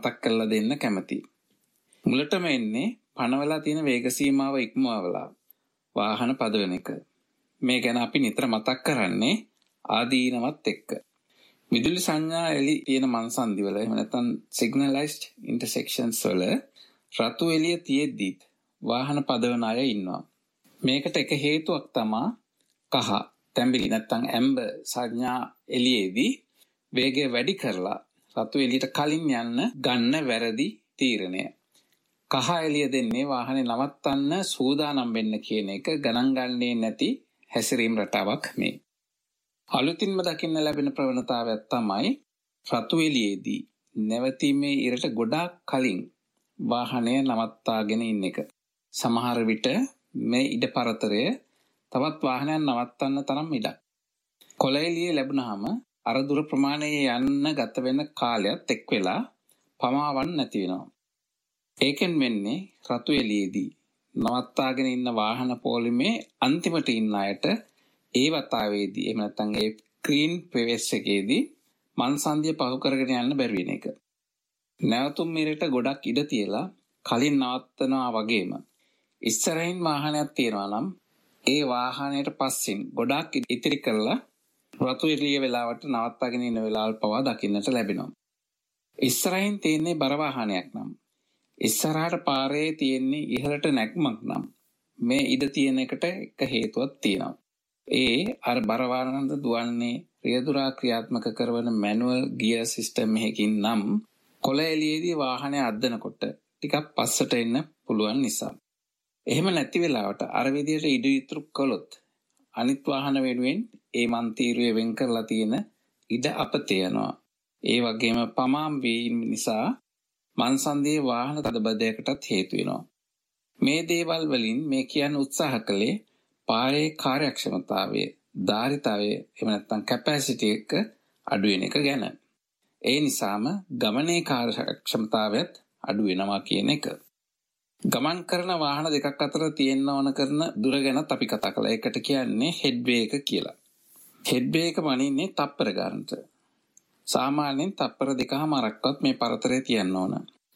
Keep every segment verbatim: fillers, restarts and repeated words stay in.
මතක් කරලා දෙන්න කැමතියි. මුලටම එන්නේ පනවලා තියෙන වේග සීමාව ඉක්මවලා වාහන පදවන එක. මේ ගැන අපි නිතර මතක් කරන්නේ ආදීනවත් එක්ක. විදුලි සංඥා එළි තියෙන මංසන්දිවල එහෙම නැත්නම් සිග්නලයිස්ඩ් ඉන්ටර්සෙක්ෂන්ස් වල රතු එළිය තියෙද්දිත් වාහන පදවන අය ඉන්නවා. මේකට එක හේතුවක් තමයි කහ තැඹිලි නැත්නම් ඇම්බර් සංඥා එළියේදී වේගය වැඩි කරලා රතු එළියට කලින් යන්න ගන්න වැරදි තීරණය. කහ එළිය දෙන්නේ වාහනේ නවත්තන්න සූදානම් වෙන්න කියන එක ගණන් ගන්නේ නැති හැසිරීම් රටාවක් මේ. අලුතින්ම දකින්න ලැබෙන ප්‍රවණතාවයක් තමයි රතු එළියේදී නැවතීමේ ඉරට ගොඩාක් කලින් වාහනය නවත්තාගෙන ඉන්න එක. සමහර විට මේ ඉඩ පරතරය තවත් වාහනයක් නවත්තන්න තරම් ඉඩක්. කොළ එළිය ලැබුණාම අර දුර ප්‍රමාණයේ යන්න ගත වෙන කාලයත් එක් වෙලා පමාවන් නැති වෙනවා. ඒකෙන් වෙන්නේ රතු එළියේදී නවත්තාගෙන ඉන්න වාහන පොලිමේ අන්තිමට ඉන්න අයට ඒ වතාවේදී එහෙම නැත්නම් ඒ ග්‍රීන් ප්‍රෙවෙස් එකේදී මන්සන්දිය පහු කරගෙන යන්න බැරි වෙන එක. නැවතුම් මිරට ගොඩක් ඉඩ තියලා කලින් නවත්තනවා වගේම ඉස්සරහින් වාහනයක් තියෙනවා නම් ඒ වාහනයට පස්සෙන් ගොඩක් ඉතිරි කරලා රතු එළිය වෙලාවට නවත්තාගෙන ඉන්න වෙලාවල් පවා දකින්නට ලැබෙනවා. ඉස්සරහින් තියෙන්නේ බර වාහනයක් නම් ඉස්සරහට පාරේ තියෙන්නේ ඉහළට නැග්මක් නම් මේ ඉඩ තියෙන එකට එක හේතුවක් තියෙනවා. ඒ අර බර වාහන දුවන්නේ රියදුරා ක්‍රියාත්මක කරන මැනුවල් ගියර් සිස්ටම් එකකින් නම් කොළ එළියේදී වාහනය අද්දනකොට ටිකක් පස්සට එන්න පුළුවන් නිසා. එහෙම නැති වෙලාවට අර විදියට ඉඩ ඉතුරු කළොත් අනිත් වාහන වෙනුවෙන් ඒ මන්තිරුවේ වෙන් කරලා තියෙන ඉඩ අපතේ යනවා. ඒ වගේම පමාම් වීම නිසා මන්සන්දියේ වාහන තදබදයකටත් හේතු වෙනවා. මේ දේවල් වලින් මේ කියන්න උත්සාහ කළේ පාරේ කාර්යක්ෂමතාවය, ධාරිතාවය එහෙම නැත්නම් කැපැසිටි එක අඩු වෙන එක ගැන. ඒ නිසාම ගමනේ කාර්යක්ෂමතාවයත් අඩු වෙනවා කියන එක. ගමන් කරන වාහන දෙකක් අතර තියෙන්න ඕන කරන දුර ගැනත් අපි කතා කළා. ඒකට කියන්නේ හෙඩ් වේ එක කියලා. හෙඩ් වේ එක මනින්නේ තප්පර ගන්නට. සාමාන්‍යයෙන් තප්පර දෙකමාරක්වත් මේ පරතරේ තියන්න ඕන.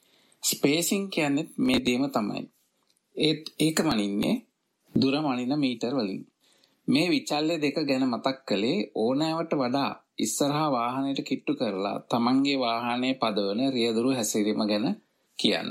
ස්පේසිං කියන්නේ මේ දෙම තමයි. ඒත් ඒක මනින්නේ දුර මනින මීටර වලින්. මේ විචල්්‍ය දෙක ගැන මතක් කළේ ඕනෑවට වඩා ඉස්සරහා වාහනයට කිට්ටු කරලා තමන්ගේ වාහනේ පදවන රියදුරු හැසිරීම ගැන කියන්න.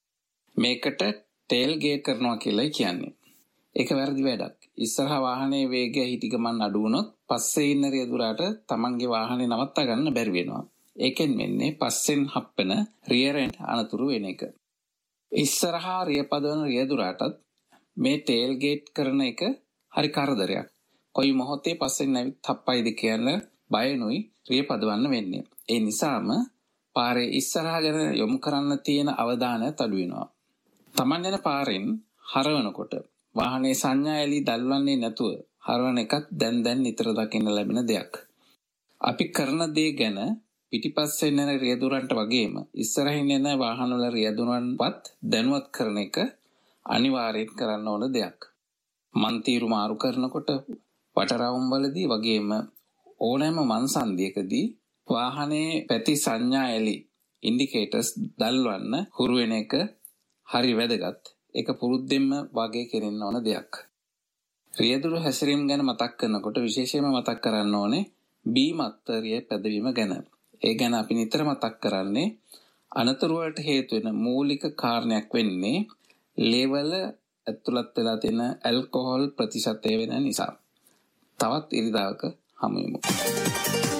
මේකට ටේල් ගේට් කරනවා කියලා කියන්නේ. ඒක වැරදි වැඩක්. ඉස්සරහා වාහනේ වේගය හිටි ගමන් අඩු වුණොත් පස්සේ ඉන්න රියදුරාට තමන්ගේ වාහනේ නවත්තා ගන්න බැරි වෙනවා. ඒකෙන් වෙන්නේ පස්සෙන් හප්පෙන රියර් එන්ඩ් අනතුරු වෙන එක. ඉස්සරහා රිය පදවන රියදුරාටත් මේ ටේල් ගේට් කරන එක හරි කරදරයක්. කොයි මොහොතේ පස්සෙන් නැවිත් හප්පයිද කියන බයනුයි රිය පදවන්න වෙන්නේ. ඒ නිසාම පාරේ ඉස්සරහා ගැන යොමු කරන්න තියෙන අවධානය අඩු වෙනවා. තමන් යන පාරෙන් හරවනකොට වාහනේ සංඥා එළි දැල්වන්නේ නැතුව හරවන එකත් දැන් දැන් නිතර දකින්න ලැබෙන දෙයක්. අපි කරන දේ ගැන පිටිපස්සෙන් යන රියදුරන්ට වගේම ඉස්සරහින් යන වාහනවල රියදුරන්වත් දැනුවත් කරන එක අනිවාර්යෙන් කරන්න ඕන දෙයක්. මන්තිරු මාරු කරනකොට වටරවුම් වලදී වගේම ඕනෑම මන්සන්දියකදී වාහනේ පැති සංඥා එළි ඉන්ඩිකේටර්ස් දැල්වන්න හුරු වෙන එක හරි වැදගත්. ඒක පුරුද්දෙන්ම වගේ කෙරෙන්න ඕන දෙයක්. රියදුරු හැසිරීම ගැන මතක් කරනකොට විශේෂයෙන්ම මතක් කරන්න ඕනේ බීම් අත්තරිය පැදවීම ගැන. ඒ ගැන අපි නිතර මතක් කරන්නේ අනතුරු වලට හේතු වෙන මූලික කාරණයක් වෙන්නේ ලේවල ඇතුළත් වෙලා තියෙන ඇල්කොහොල් ප්‍රතිශතය වෙන නිසා. තවත් ඉරිදාවක හමු වෙමු.